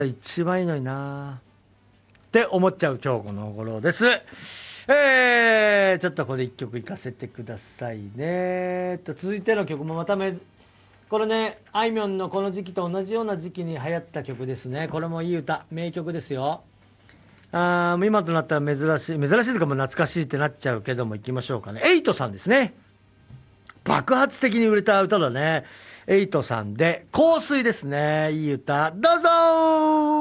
一番いいのになって思っちゃう今日この頃です。ちょっとこれ一曲いかせてくださいね。続いての曲もまたこれね、あいみょんのこの時期と同じような時期に流行った曲ですね。これもいい歌、名曲ですよ。もう今となったら珍しいというかもう懐かしいってなっちゃうけども、行きましょうかね。エイトさんですね。爆発的に売れた歌だね。エイトさんで香水ですね。いい歌、どうぞー。